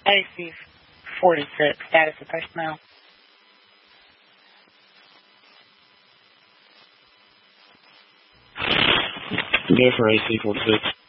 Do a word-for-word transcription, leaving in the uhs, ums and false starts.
A C forty-six, status of personnel. Go for A C forty-six.